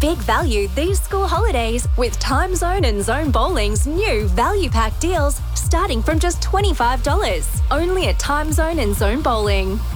big value these school holidays with Time Zone and Zone Bowling's new value pack deals starting from just $25. Only at Time Zone and Zone Bowling.